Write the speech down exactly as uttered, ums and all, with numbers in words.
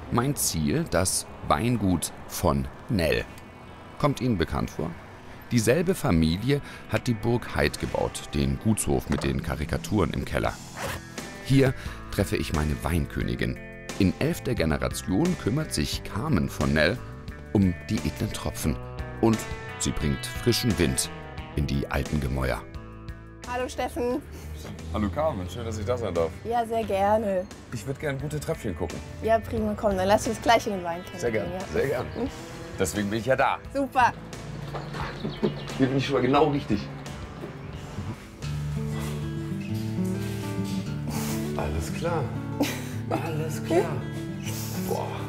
Mein Ziel, das Weingut von Nell. Kommt Ihnen bekannt vor? Dieselbe Familie hat die Burg Heid gebaut, den Gutshof mit den Karikaturen im Keller. Hier treffe ich meine Weinkönigin. In elfter Generation kümmert sich Carmen von Nell um die edlen Tropfen. Und sie bringt frischen Wind in die alten Gemäuer. Hallo Steffen. Hallo Carmen, schön, dass ich da sein darf. Ja, sehr gerne. Ich würde gerne gute Tröpfchen gucken. Ja, prima, komm, dann lass uns gleich in den Wein kennen. Sehr gerne, ja. sehr gerne. Deswegen bin ich ja da. Super. Hier bin ich schon mal genau richtig. Alles klar. Alles klar. Boah.